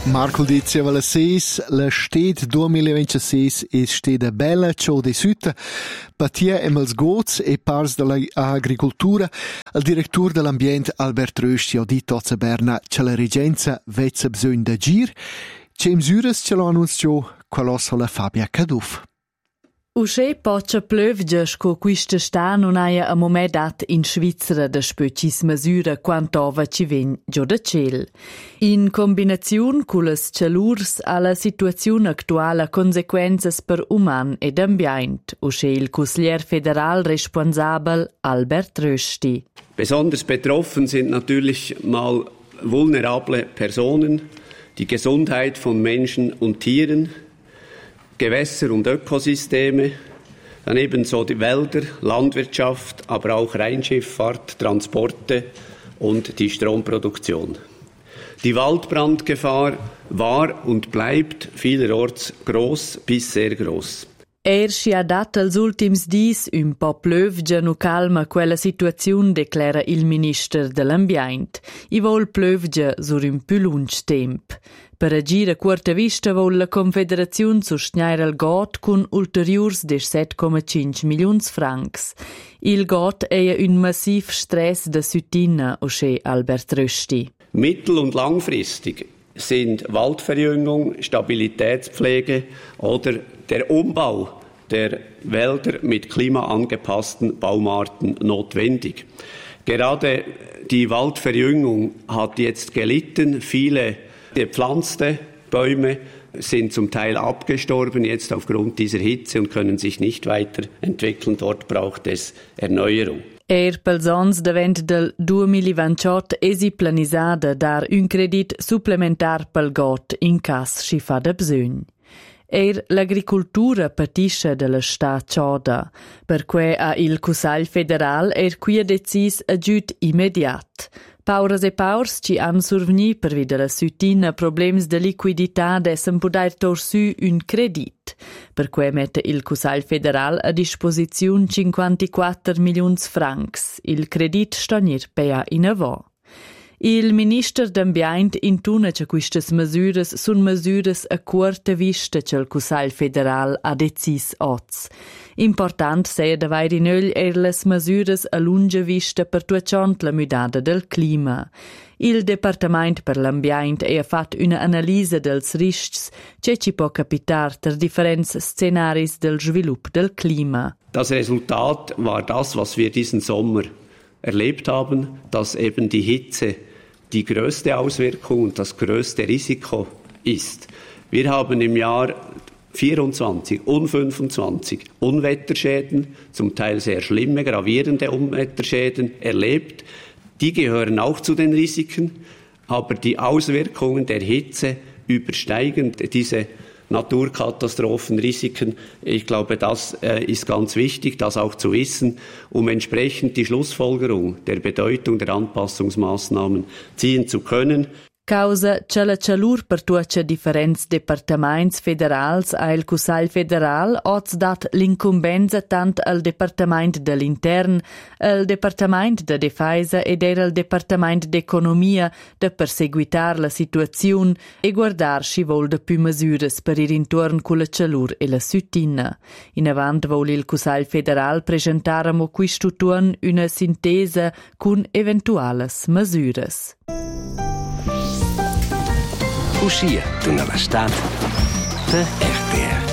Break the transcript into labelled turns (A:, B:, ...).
A: Marco diceva la SES, la sted 2026 è steda bella, ciò di sud, patia e mals goz e pars dell'agricoltura, il direttore dell'ambiente Albert Rösti ha detto a Berna che la regenza vezza bisogno da gir, che misures ce l'ha annunciato qualossa la Fabia Caduff.
B: Usce pocha plövgia sco quista sta non haja a moment dat in Svizzera da spöcis mesura quantova ci ven giò da ciel. In combinazione con las chalurs alla situazione attuale conseguenze per uman ed ambient, usce il Consigliere federal responsabel Albert Rösti.
C: Besonders betroffen sind natürlich mal vulnerable Personen, die Gesundheit von Menschen und Tieren, Gewässer und Ökosysteme, dann ebenso die Wälder, Landwirtschaft, aber auch Rheinschifffahrt, Transporte und die Stromproduktion. Die Waldbrandgefahr war und bleibt vielerorts groß bis sehr groß.
B: Si ha dat als ultims dis un po plövgia no calma quella situazione, declara il Minister dell'Ambiente. I vol plövgia sur un più lungo tempo. Per agire a quarta vista vol la Confederazione sosteniere il GOT con ulteriors de 7,5 milioni francs. Il GOT è un massiv stress da Südtina, osce Albert Rösti.
C: Mittel- und langfristig sind Waldverjüngung, Stabilitätspflege oder der Umbau der Wälder mit klimaangepassten Baumarten notwendig. Gerade die Waldverjüngung hat jetzt gelitten. Viele gepflanzte Bäume sind zum Teil abgestorben jetzt aufgrund dieser Hitze und können sich nicht weiterentwickeln. Dort braucht es Erneuerung.
B: Pels ons davent del 2028 esi planisada dar un credit supplementar pel GOT in cas si fa da bsögn. L'agricultura patisce della sta cioda, perque a il Consiglio federal qui decis aggiut immediat. Pauras e paurs ci han surveni per via la Südtina problems de liquidità dessen poder torsu un credit, perque mette il Consiglio federal a disposizione 54 milioni francs. Il credit sta nir pea in avò. Il Minister d'Ambiente intuna che quistas mesures sun mesures a curta vista che il Consiglio federal ha decis oz. Important sei davai rinögl las mesures a lunga vista per tuachont la mudada del clima. Il Departament per l'Ambiente ha fatto una analisi dels riscs che ci può capitar ter differents scenaris del svilupp del clima.
C: Das Resultat war das, was wir diesen Sommer erlebt haben, dass eben die Hitze die größte Auswirkung und das größte Risiko ist. Wir haben im Jahr 24 und 25 Unwetterschäden, zum Teil sehr schlimme, gravierende Unwetterschäden erlebt. Die gehören auch zu den Risiken, aber die Auswirkungen der Hitze übersteigen diese Naturkatastrophenrisiken. Ich glaube, das ist ganz wichtig, das auch zu wissen, um entsprechend die Schlussfolgerung der Bedeutung der Anpassungsmaßnahmen ziehen zu können.
B: Causa che la chalur per tuacha differents departaments federals a il Consiglio federal oz dat l'incumbenza tant al Departament dell'Intern, al Departament de Defesa ed era il Departament d'Economia de perseguitar la situazione e guardar si vol de più mesures per ir intorn con la chalur e la Südtina. In avant vol il Consiglio federal presentaramo quistu turn una sintesa con eventuales mesures.
D: Uscì d'una l'estat de RTR.